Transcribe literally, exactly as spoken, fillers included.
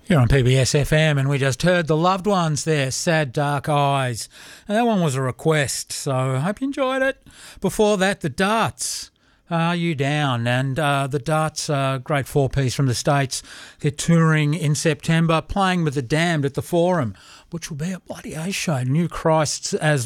Here on P B S F M, and we just heard The Loved Ones there, Sad Dark Eyes. And that one was a request, so I hope you enjoyed it. Before that, The Darts, Are You Down? And uh, The Darts, uh, great four-piece from the States. They're touring in September, playing with The Damned at the Forum, which will be a bloody A show. New Christ's as